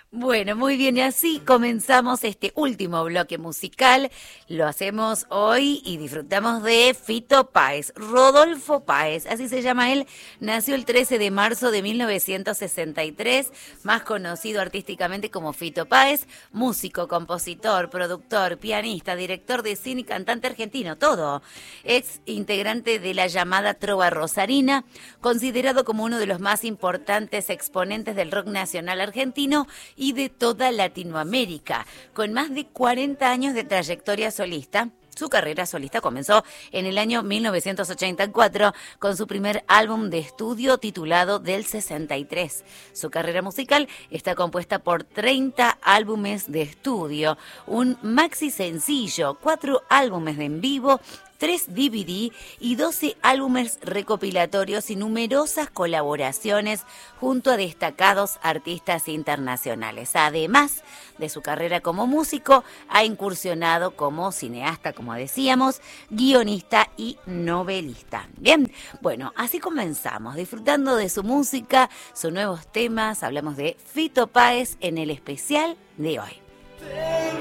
Bueno, muy bien, y así comenzamos este último bloque musical. Lo hacemos hoy y disfrutamos de Fito Páez, Rodolfo Páez, así se llama él. Nació el 13 de marzo de 1963, más conocido artísticamente como Fito Páez, músico, compositor, productor, pianista, director de cine y cantante argentino, todo. Ex integrante de la llamada Trova Rosarina, considerado como uno de los más importantes exponentes del rock nacional argentino y de toda Latinoamérica. Con más de 40 años de trayectoria solista, su carrera solista comenzó en el año 1984 con su primer álbum de estudio titulado Del 63. Su carrera musical está compuesta por 30 álbumes de estudio, un maxi sencillo, 4 álbumes de en vivo, 3 DVD y 12 álbumes recopilatorios y numerosas colaboraciones junto a destacados artistas internacionales. Además de su carrera como músico, ha incursionado como cineasta, como decíamos, guionista y novelista. Bien, bueno, así comenzamos, disfrutando de su música, sus nuevos temas. Hablamos de Fito Páez en el especial de hoy.